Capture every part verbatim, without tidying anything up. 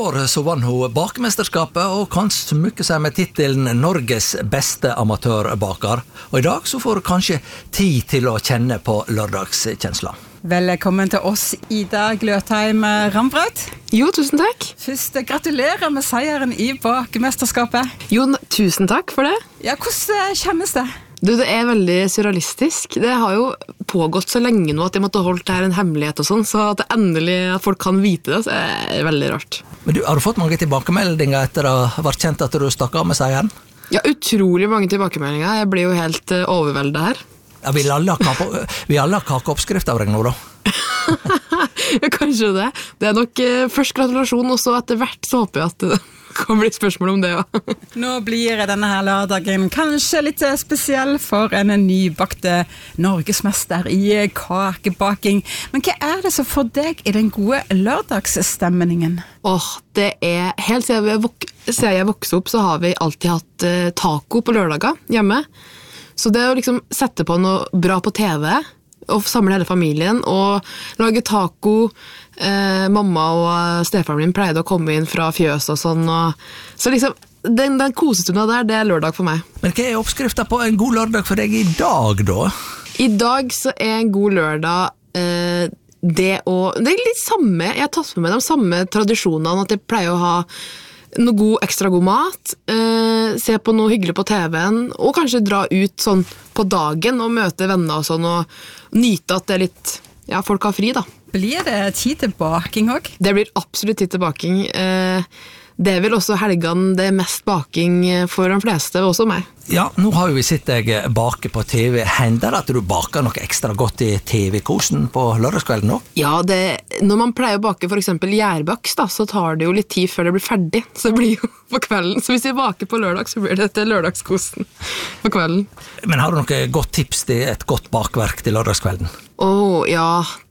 år så vann hun bakemesterskapet og kan smykke seg med titelen Norges beste amatørbaker. Og i dag så får hun kanskje tid til å kjenne på lørdagskjensla. Velkommen til oss, Ida Gløtheim Rambrød. Jo, tusen takk. Først, gratulerer med seieren i bakemesterskapet. Jo, tusen takk for det. Ja, hvordan kjennes det? Du, det er veldig surrealistisk. Det har jo pågått så lenge nå at jeg måtte holdt det her en hemmelighet og sånn, så at det endelig at folk kan vite det, så er det veldig rart. Men du, har du fått mange tilbakemeldinger etter å ha vært kjent at du stakk av med seieren? Ja, utrolig mange tilbakemeldinger. Jeg blir jo helt uh, overveldet her. Ja, vi alle har kake, vi alle har kakeoppskrift av deg nå, da. Kanskje det. Det er nok uh, først gratulasjon, og så etter hvert så håper jeg at det kan bli spørsmål om det, ja. Nå blir denne her lørdagen kanskje litt spesiell for en nybakte norgesmester i kakebaking. Men hva er det som får deg i den gode lørdagsstemningen? Åh, det er helt siden, vi vok- siden jeg vokste opp så har vi alltid hatt uh, taco på lørdager hjemme. Så det å liksom sette på noe bra på T V og samle hele familien og lage taco. Eh, mamma og stefaren min pleide å komme inn fra fjøs og sånn. Og, så liksom, den, den kosestunda der, det er lørdag for meg. Men hva er oppskriften på en god lørdag for deg i dag, da? I dag så er en god lørdag eh, det å... Det er litt samme, jeg har tatt med meg de samme tradisjonene, at jeg pleier å ha noe god, ekstra god mat, eh, se på noe hyggelig på T V-en, og kanskje dra ut sånn på dagen og møte venner og sånn, og nyte at det er litt, ja, folk har fri da. Blir det tid til baking også? Det blir absolutt tid til baking. Eh, det er vel også helgene det er mest baking for de fleste, også meg. Ja, nå har jo vi sett deg bake på T V. Hender det at du baker noe ekstra godt i T V-kosen på lørdagskvelden nå? Ja, det, når man pleier å bake for eksempel gjærbaks, da, så tar det jo litt tid før det blir ferdig. Så det blir jo på kvelden. Så hvis vi baker på lørdag, så blir det til lørdagskosen på kvelden. Men har du noe godt tips til et godt bakverk til lørdagskvelden? Åh, ja...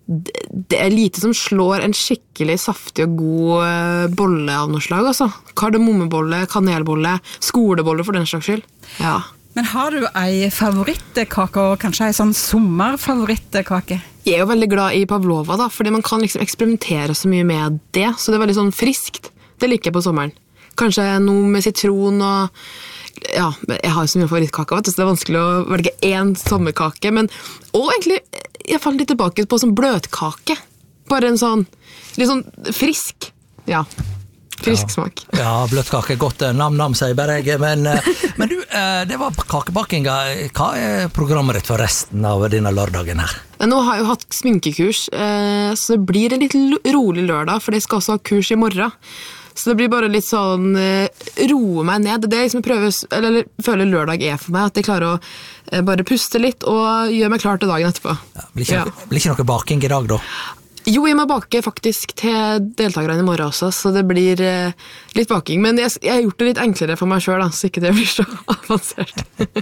Det er lite som slår en skikkelig saftig og god bolle av noe slag, altså. Kardemommebolle, kanelbolle, skolebolle for den slags skyld. Ja. Men har du ei favorittkake, og kanskje ei sånn sommerfavorittkake? Jeg er jo veldig glad i pavlova, da, fordi man kan liksom eksperimentere så mye med det, så det er veldig sånn friskt. Det liker jeg på sommeren. Kanskje noe med sitron og... Ja, jeg har jo så mye favorittkake, vet du, så det er vanskelig å velge en sommerkake, men og egentlig, jeg faller litt tilbake på sånn bløtkake, bare en sånn, litt sånn frisk, ja, frisk ja. Smak. Ja, bløtkake, godt nam-nam, sier bare jeg, men, men du, det var kakebakinga, hva er programmet ditt for resten av denne lørdagen her? Nå har jeg jo hatt sminkekurs, så det blir en litt rolig lørdag, for jeg skal også ha kurs i morgen. Så det blir bare litt sånn uh, roe meg ned. Det er liksom jeg prøver, eller, eller føler lørdag er for meg, at jeg klarer å uh, bare puste litt og gjøre meg klar til dagen etterpå. Ja, blir, ikke, ja. blir ikke noe baking i dag da? Jo, jeg må bake faktisk til deltakerne i morgen også, så det blir uh, litt baking. Men jeg, jeg har gjort det litt enklere for meg selv, da, så ikke det blir så avansert.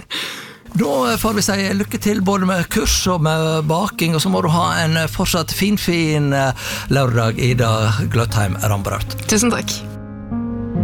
Da får vi si lykke til både med kurs og med baking, og så må du ha en fortsatt fin, fin lørdag, Ida Gløtheim Rambrød. Tusen takk.